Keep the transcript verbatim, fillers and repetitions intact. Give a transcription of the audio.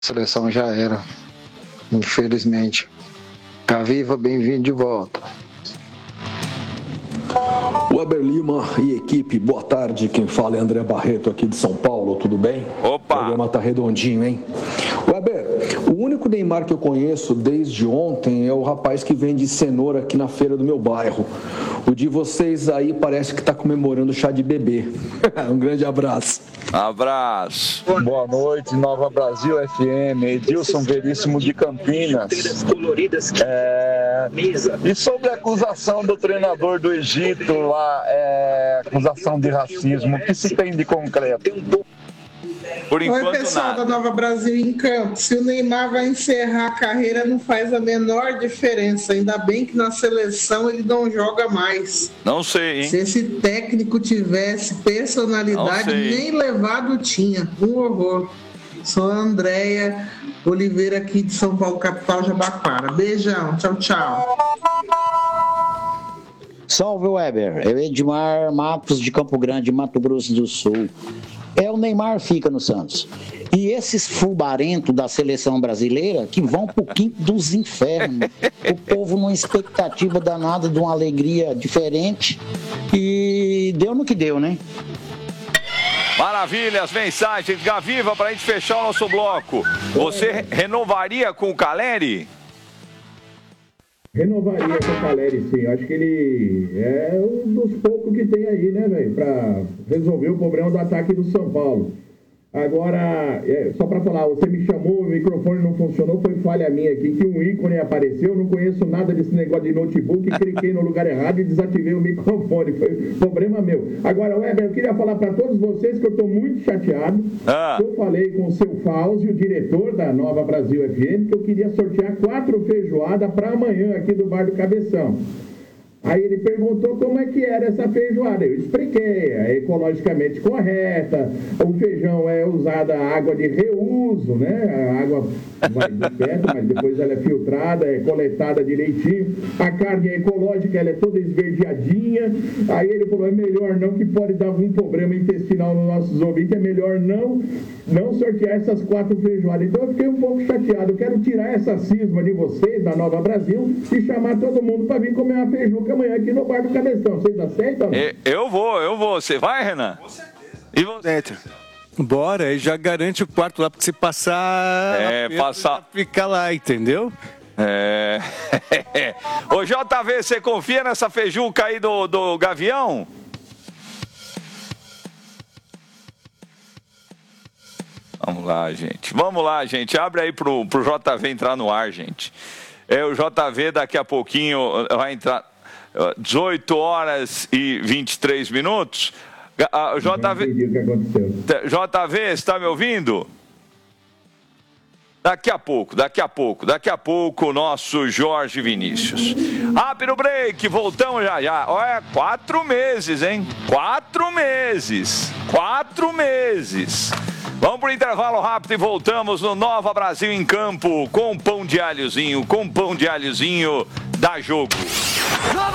A seleção já era, infelizmente. Gaviva, bem-vindo de volta. Weber Lima e equipe, boa tarde. Quem fala é André Barreto aqui de São Paulo, tudo bem? Opa! O programa tá redondinho, hein? Weber, o único Neymar que eu conheço desde ontem é o rapaz que vende cenoura aqui na feira do meu bairro. O de vocês aí parece que tá comemorando chá de bebê. Um grande abraço. Abraço. Boa noite, Nova Brasil F M, Edilson Veríssimo de Campinas. É... E sobre a acusação do treinador do Egito lá, é... acusação de racismo, o que se tem de concreto? Por enquanto, Oi, pessoal nada. da Nova Brasil em Campo. Se o Neymar vai encerrar a carreira, não faz a menor diferença. Ainda bem que na seleção ele não joga mais. Não sei, hein? Se esse técnico tivesse personalidade, Não sei. nem levado tinha. Um horror. Sou a Andréia Oliveira aqui de São Paulo, capital Jabaquara. Beijão. Tchau, tchau. Salve, Weber. É o Edmar Matos de Campo Grande, Mato Grosso do Sul. É, o Neymar fica no Santos. E esses fubarentos da seleção brasileira que vão pro quinto dos infernos. O povo numa expectativa danada de uma alegria diferente. E deu no que deu, né? Maravilha, as mensagens. Gaviva, pra gente fechar o nosso bloco. Você renovaria com o Caleri? Renovaria com o Caleri, sim. Acho que ele é um dos poucos que tem aí, né, velho, pra resolver o problema do ataque do São Paulo. Agora, é, só pra falar, você me chamou, o microfone não funcionou, foi falha minha aqui, que um ícone apareceu, não conheço nada desse negócio de notebook, cliquei no lugar errado e desativei o microfone, foi problema meu. Agora, Weber, eu queria falar pra todos vocês que eu tô muito chateado, Ah. eu falei com o seu Fauzi, o diretor da Nova Brasil F M, que eu queria sortear quatro feijoadas pra amanhã aqui do Bar do Cabeção. Aí ele perguntou como é que era essa feijoada. Eu expliquei, é ecologicamente correta, o feijão é usada água de reuso, né? A água vai do teto, mas depois ela é filtrada, é coletada direitinho. A carne é ecológica, ela é toda esverdeadinha. Aí ele falou, é melhor não, que pode dar algum problema intestinal nos nossos ouvintes, é melhor não, não sortear essas quatro feijoadas. Então eu fiquei um pouco chateado. Eu quero tirar essa cisma de vocês, da Nova Brasil, e chamar todo mundo para vir comer uma feijuca amanhã aqui no Bar do Cabeção. Vocês aceitam? Eu, eu vou, eu vou. Você vai, Renan? Com certeza. E você? Bora, aí já garante o quarto lá, porque se passar... É, passar... Fica lá, entendeu? É... Ô, J V, você confia nessa feijuca aí do, do Gavião? Vamos lá, gente. Vamos lá, gente. Abre aí pro, pro J V entrar no ar, gente. É, o J V daqui a pouquinho vai entrar... dezoito horas e vinte e três minutos. Uh, J V, J V, você está me ouvindo? Daqui a pouco, daqui a pouco, daqui a pouco o nosso Jorge Vinícius. Rápido break, voltamos já já. Olha, quatro meses, hein? Quatro meses. Quatro meses. Vamos para o intervalo rápido e voltamos no Nova Brasil em Campo com pão de alhozinho, com pão de alhozinho da Jogo.